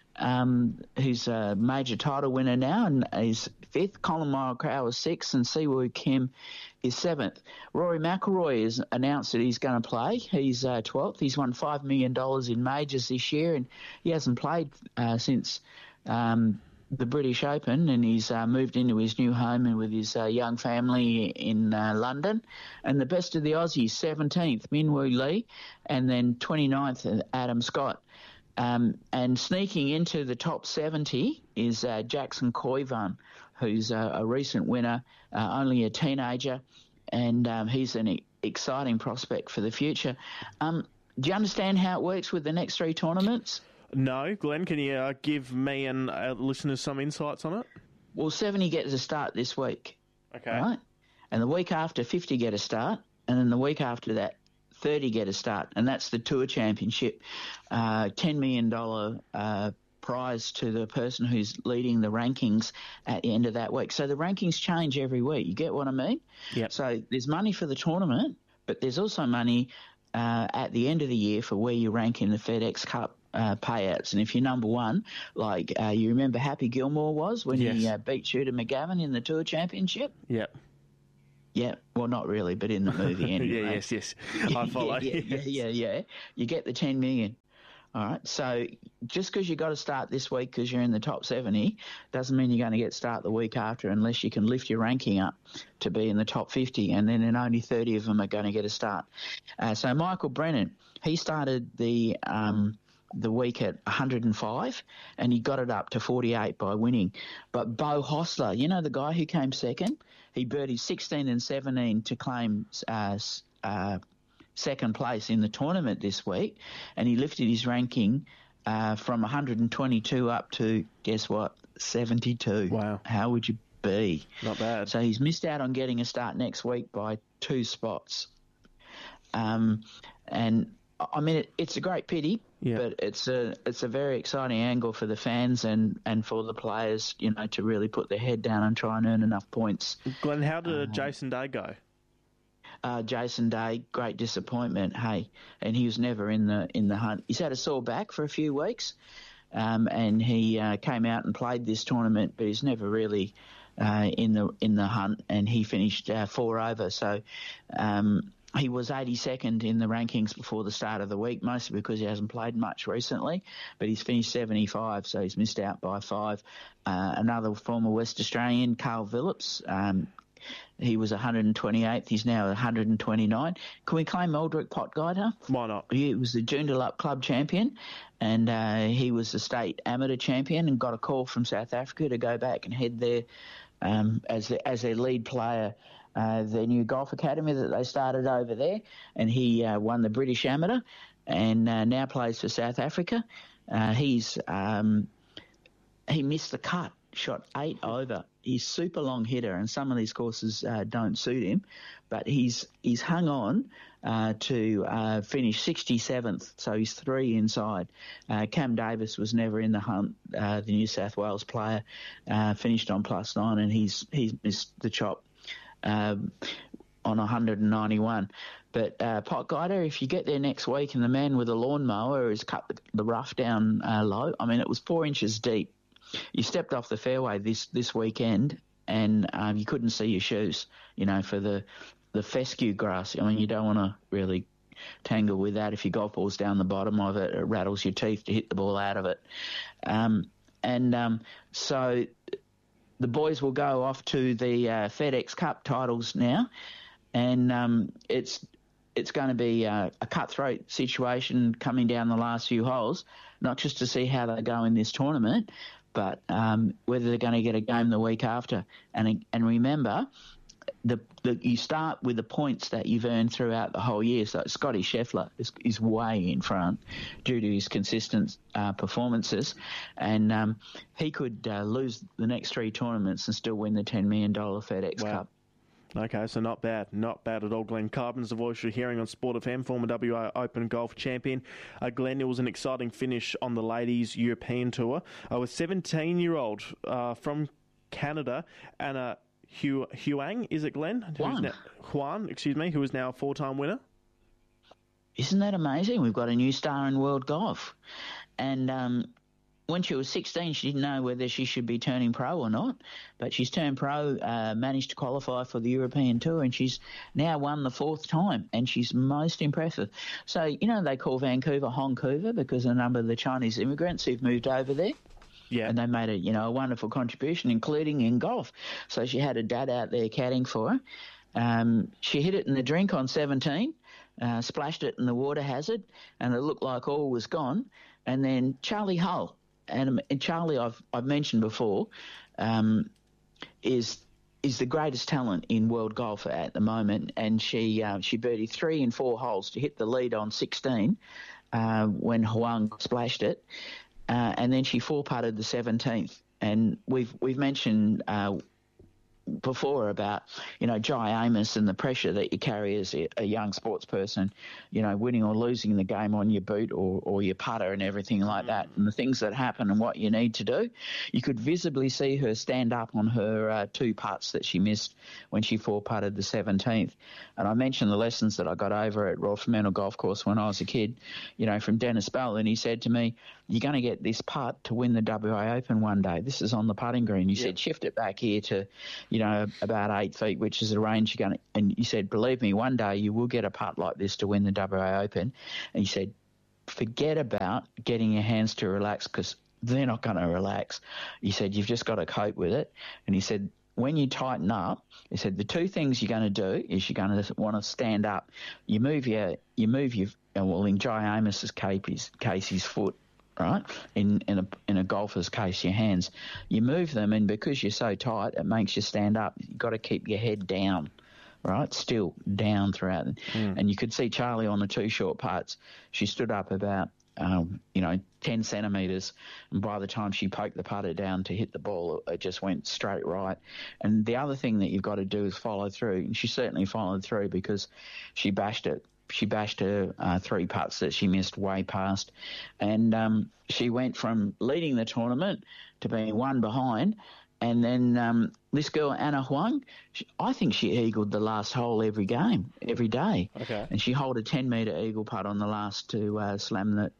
who's a major title winner now, and is fifth. Colin Morikawa is sixth, and Siwoo Kim is seventh. Rory McIlroy has announced that he's going to play. He's 12th. He's won $5 million in majors this year, and he hasn't played since the British Open, and he's moved into his new home and with his young family in London. And the best of the Aussies, 17th, Minwoo Lee, and then 29th, Adam Scott. And sneaking into the top 70 is Jackson Koivan, who's a recent winner, only a teenager, and he's an exciting prospect for the future. Do you understand how it works with the next 3 tournaments? No. Glenn, can you give me and listeners some insights on it? Well, 70 gets a start this week. Okay. Right? And the week after, 50 get a start. And then the week after that, 30 get a start. And that's the Tour Championship. $10 million prize to the person who's leading the rankings at the end of that week. So the rankings change every week. You get what I mean? Yep. So there's money for the tournament, but there's also money at the end of the year for where you rank in the FedEx Cup payouts. And if you're number one, like you remember Happy Gilmore was when he beat Shooter McGavin in the Tour Championship? Yep. Yeah, well, not really, but in the movie anyway. Yes. I follow. Yeah. You get the $10 million. All right, so just because you got to start this week because you're in the top 70 doesn't mean you're going to get start the week after unless you can lift your ranking up to be in the top 50, and then only 30 of them are going to get a start. So Michael Brennan, he started the week at 105 and he got it up to 48 by winning. But Bo Hostler, you know the guy who came second? He birdied 16 and 17 to claim second place in the tournament this week, and he lifted his ranking from 122 up to, guess what, 72. Wow. How would you be? Not bad. So he's missed out on getting a start next week by 2 spots. And I mean, it's a great pity, but it's a very exciting angle for the fans and for the players, you know, to really put their head down and try and earn enough points. Glenn, how did Jason Day go? Jason Day, great disappointment, hey, and he was never in the hunt. He's had a sore back for a few weeks, and he came out and played this tournament, but he's never really in the hunt, and he finished 4 over. So he was 82nd in the rankings before the start of the week, mostly because he hasn't played much recently, but he's finished 75, so he's missed out by 5. Another former West Australian, Carl Phillips, he was 128th. He's now 129. Can we claim Eldrick Potgieter? Why not? He was the Joondalup Club champion, and he was the state amateur champion and got a call from South Africa to go back and head there as their lead player, their new golf academy that they started over there. And he won the British Amateur and now plays for South Africa. He missed the cut, shot 8 over. He's super long hitter, and some of these courses don't suit him, but he's hung on to finish 67th, so he's 3 inside. Cam Davis was never in the hunt, the New South Wales player, finished on +9, and he's missed the chop on 191. But Potgieter, if you get there next week and the man with a lawnmower has cut the rough down low, I mean, it was 4 inches deep. You stepped off the fairway this weekend and you couldn't see your shoes, you know, for the fescue grass. I mean, you don't want to really tangle with that. If your golf ball's down the bottom of it, it rattles your teeth to hit the ball out of it. So the boys will go off to the FedEx Cup titles now, and it's going to be a cutthroat situation coming down the last few holes, not just to see how they go in this tournament, but whether they're going to get a game the week after. And remember, you start with the points that you've earned throughout the whole year. So Scotty Scheffler is way in front due to his consistent performances, and he could lose the next 3 tournaments and still win the $10 million FedEx Cup. Okay, so not bad at all. Glenn Carbon's the voice you're hearing on Sport FM, former WA Open golf champion. Glenn, it was an exciting finish on the Ladies European Tour with 17-year-old from Canada, Anna Huang, is it, Glenn? Huang, excuse me, who is now a 4-time winner. Isn't that amazing? We've got a new star in world golf. And when she was 16, she didn't know whether she should be turning pro or not, but she's turned pro, managed to qualify for the European Tour, and she's now won the 4th time, and she's most impressive. So, you know, they call Vancouver Hongcouver because a number of the Chinese immigrants who've moved over there. Yeah. And they made a wonderful contribution, including in golf. So she had her dad out there caddying for her. She hit it in the drink on 17, splashed it in the water hazard, and it looked like all was gone. And then Charlie Hull, and Charlie I've mentioned before, is the greatest talent in world golf at the moment, and she birdied 3 and 4 holes to hit the lead on 16 when Huang splashed it. And then she 4-putted the 17th And we've mentioned before about, Jai Amos and the pressure that you carry as a young sports person, winning or losing the game on your boot or your putter and everything like that, and the things that happen and what you need to do. You could visibly see her stand up on her 2 putts that she missed when she 4-putted the 17th. And I mentioned the lessons that I got over at Royal Fremantle Golf Course when I was a kid, from Dennis Bell, and he said to me, you're going to get this putt to win the WA Open one day. This is on the putting green. He said, shift it back here to, about 8 feet, which is the range you're going to, and you said, believe me, one day you will get a putt like this to win the WA Open. And he said, forget about getting your hands to relax, because they're not going to relax. He said, you've just got to cope with it. And he said, when you tighten up, he said, the 2 things you're going to do is you're going to want to stand up. You move your, well, in Jai Amos's case, his foot, right? In a golfer's case, your hands. You move them, and because you're so tight, it makes you stand up. You've got to keep your head down, right? Still down throughout. And you could see Charlie on the 2 short putts. She stood up about, 10 centimetres, and by the time she poked the putter down to hit the ball, it just went straight right. And the other thing that you've got to do is follow through, and she certainly followed through because she bashed it. She bashed her 3 putts that she missed way past, and she went from leading the tournament to being 1 behind. And then this girl, Anna Huang, I think she eagled the last hole every game, every day. Okay. And she holed a 10-metre eagle putt on the last to slam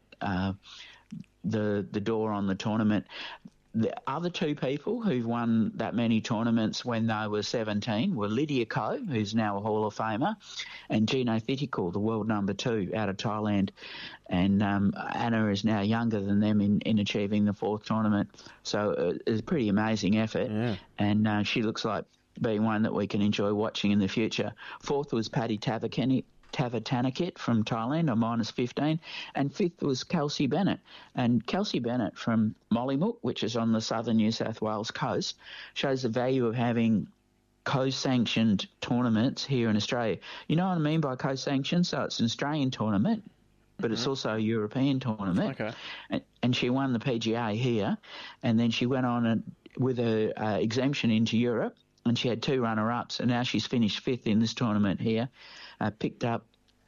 the door on the tournament. The other 2 people who've won that many tournaments when they were 17 were Lydia Ko, who's now a Hall of Famer, and Gino Thitikul, the world number 2 out of Thailand. And Anna is now younger than them in achieving the 4th tournament. So it's a pretty amazing effort. Yeah. And she looks like being one that we can enjoy watching in the future. 4th was Paddy Tavatanakit from Thailand, a -15, and 5th was Kelsey Bennett. And Kelsey Bennett from Mollymook, which is on the southern New South Wales coast, shows the value of having co-sanctioned tournaments here in Australia. You know what I mean by co-sanctioned? So it's an Australian tournament, but it's also a European tournament. Okay. And she won the PGA here, and then she went on with her exemption into Europe, and she had 2 runner-ups, and now she's finished 5th in this tournament here. Picked up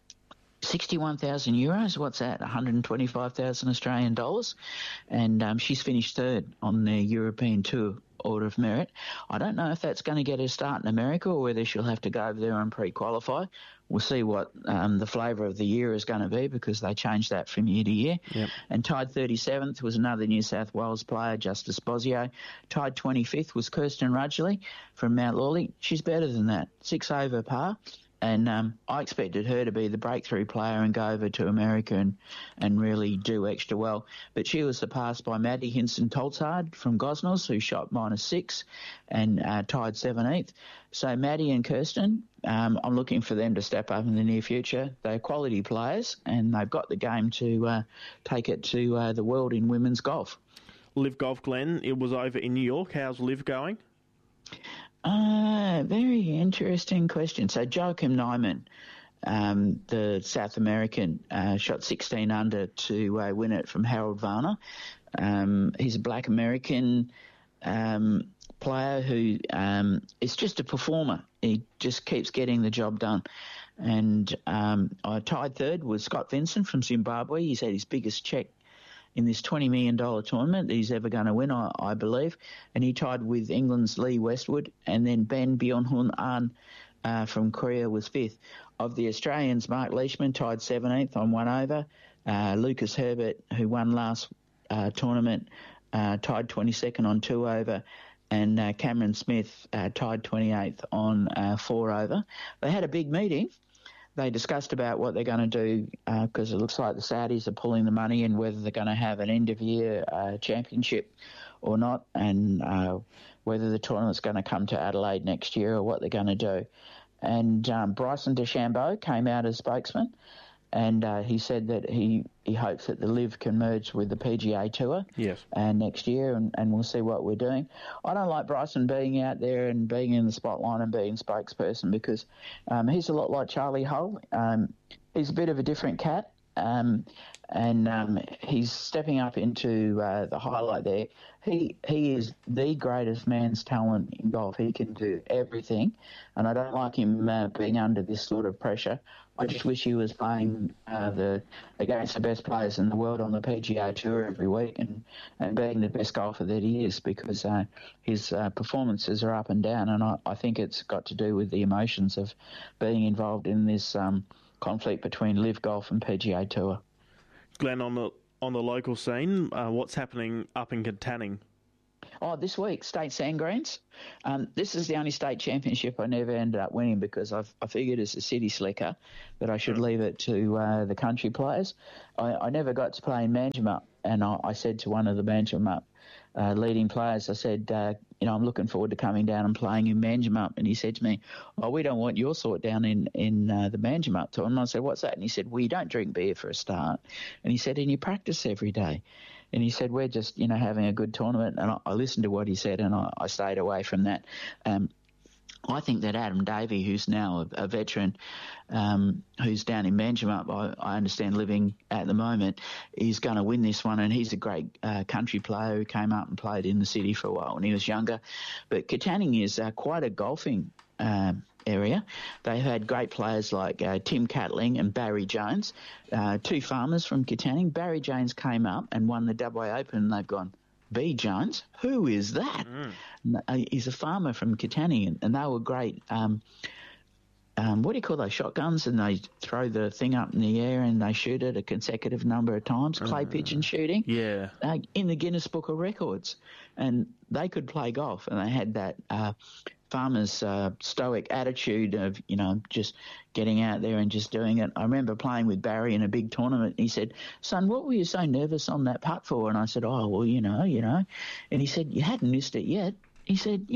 61,000 euros. What's that? 125,000 Australian dollars. And she's finished 3rd on the European Tour Order of Merit. I don't know if that's going to get her start in America or whether she'll have to go over there and pre-qualify. We'll see what the flavour of the year is going to be, because they change that from year to year. Yep. And tied 37th was another New South Wales player, Justice Bosio. Tied 25th was Kirsten Rudgley from Mount Lawley. She's better than that, 6 over par. And I expected her to be the breakthrough player and go over to America and really do extra well. But she was surpassed by Maddie Hinson-Tolzard from Gosnells, who shot -6 and tied 17th. So Maddie and Kirsten, I'm looking for them to step up in the near future. They're quality players, and they've got the game to take it to the world in women's golf. Liv Golf, Glenn, it was over in New York. How's Liv going? Very interesting question. So Joachim Neiman, the South American, shot 16 under to win it from Harold Varner. He's a black American player who is just a performer. He just keeps getting the job done. And I tied 3rd with Scott Vincent from Zimbabwe. He's had his biggest check in this $20 million tournament that he's ever going to win, I believe. And he tied with England's Lee Westwood, and then Ben Byeonhun An from Korea was 5th. Of the Australians, Mark Leishman tied 17th on 1 over. Lucas Herbert, who won last tournament, tied 22nd on 2 over. And Cameron Smith tied 28th on 4 over. They had a big meeting. They discussed about what they're going to do, because it looks like the Saudis are pulling the money in, whether they're going to have an end-of-year championship or not, and whether the tournament's going to come to Adelaide next year or what they're going to do. And Bryson DeChambeau came out as spokesman, and he said that he hopes that the LIV can merge with the PGA Tour next year, and we'll see what we're doing. I don't like Bryson being out there and being in the spotlight and being spokesperson, because he's a lot like Charlie Hull. He's a bit of a different cat. he's stepping up into the highlight there. He is the greatest man's talent in golf. He can do everything, and I don't like him being under this sort of pressure. I just wish he was playing against the best players in the world on the PGA Tour every week and being the best golfer that he is, because his performances are up and down, and I think it's got to do with the emotions of being involved in this conflict between LIV Golf and PGA Tour. Glenn, on the local scene, what's happening up in Katanning? Oh, this week, State Sand Greens. This is the only state championship I never ended up winning because I figured as a city slicker that I should leave it to the country players. I never got to play in Manjimup, and I said to one of the Manjimup leading players, I said, I'm looking forward to coming down and playing in Manjimup. And he said to me, we don't want your sort down in the Manjimup tour. And I said, what's that? And he said, well, you don't drink beer for a start. And he said, and you practice every day. And he said, we're just, having a good tournament. And I listened to what he said, and I stayed away from that. I think that Adam Davey, who's now a veteran, who's down in Manjimup, I understand living at the moment, is going to win this one. And he's a great country player who came up and played in the city for a while when he was younger. But Katanning is quite a golfing area. They've had great players like Tim Catling and Barry Jones, two farmers from Katanning. Barry Jones came up and won the WA Open, and they've gone, B. Jones? Who is that? He's a farmer from Katanning, and they were great. What do you call those shotguns? And they throw the thing up in the air and they shoot it a consecutive number of times, clay pigeon shooting. Yeah. In the Guinness Book of Records. And they could play golf, and they had that farmer's stoic attitude of, just getting out there and just doing it. I remember playing with Barry in a big tournament. He said, son, what were you so nervous on that putt for? And I said, oh, well, And he said, you hadn't missed it yet. He said,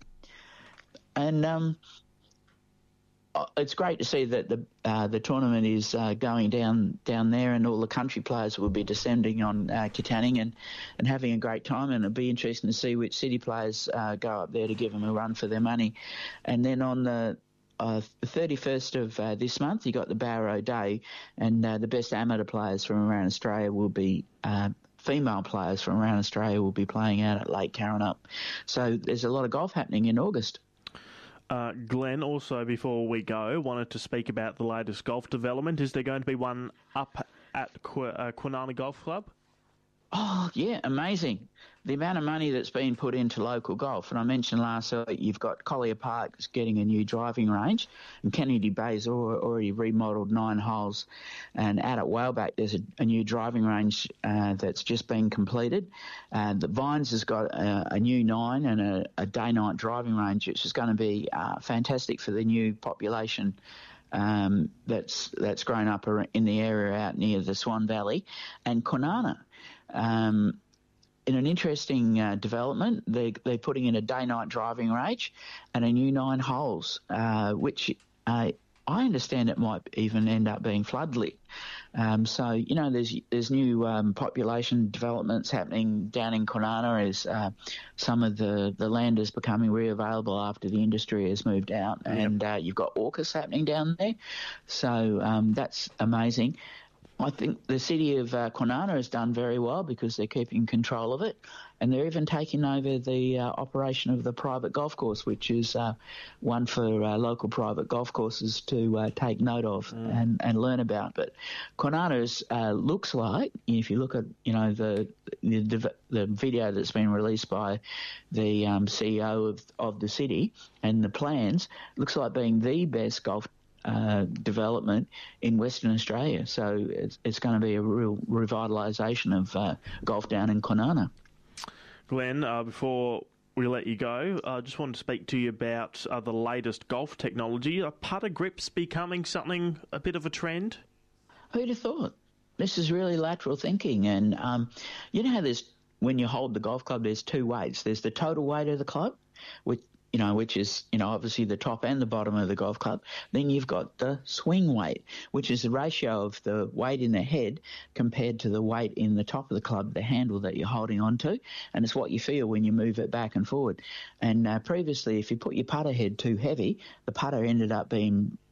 And it's great to see that the tournament is going down there, and all the country players will be descending on Katanning and having a great time. And it'll be interesting to see which city players go up there to give them a run for their money. And then on the 31st of this month, you got the Barrow Day, and the best amateur players from around Australia will be female players from around Australia will be playing out at Lake Karrinyup. So there's a lot of golf happening in August. Glenn, also before we go, wanted to speak about the latest golf development. Is there going to be one up at Kwinana Golf Club? Oh, yeah, amazing. The amount of money that's been put into local golf. And I mentioned last week you've got Collier Park that's getting a new driving range, and Kennedy Bay's already remodelled 9 holes. And out at Whaleback there's a new driving range that's just been completed. The Vines has got a new 9 and a day-night driving range, which is going to be fantastic for the new population that's grown up in the area out near the Swan Valley. And Kwinana, in an interesting development, they're putting in a day-night driving range and a new 9 holes, which I understand it might even end up being floodlit. So, there's new population developments happening down in Kwinana as some of the land is becoming re-available after the industry has moved out. Yep. And you've got AUKUS happening down there. So that's amazing. I think the city of Kwinana has done very well because they're keeping control of it, and they're even taking over the operation of the private golf course, which is one for local private golf courses to take note of and learn about. But Kwinana looks like, if you look at the video that's been released by the CEO of the city and the plans, looks like being the best golf development in Western Australia. So it's going to be a real revitalisation of golf down in Kwinana. Glenn, before we let you go, I just wanted to speak to you about the latest golf technology. Are putter grips becoming a bit of a trend? Who'd have thought? This is really lateral thinking. And you know how when you hold the golf club, there's 2 weights. There's the total weight of the club, which is, obviously the top and the bottom of the golf club. Then you've got the swing weight, which is the ratio of the weight in the head compared to the weight in the top of the club, the handle that you're holding onto. And it's what you feel when you move it back and forward. And previously, if you put your putter head too heavy, the putter ended up being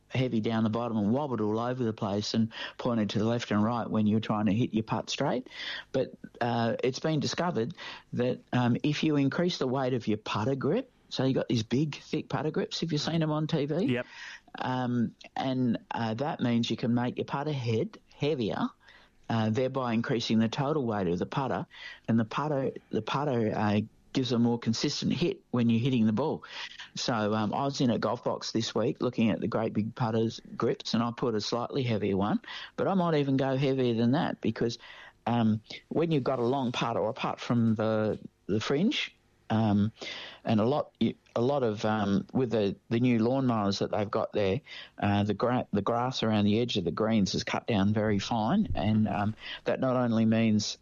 heavy down the bottom and wobbled all over the place and pointed to the left and right when you're trying to hit your putt straight. But it's been discovered that if you increase the weight of your putter grip, so you've got these big, thick putter grips, have you seen them on TV? Yep. And that means you can make your putter head heavier, thereby increasing the total weight of the putter, and the putter gives a more consistent hit when you're hitting the ball. So I was in a golf box this week looking at the great big putters grips, and I put a slightly heavier one, but I might even go heavier than that, because when you've got a long putt or a putt from the fringe, and a lot of with the new lawnmowers that they've got there, the grass around the edge of the greens is cut down very fine, and that not only means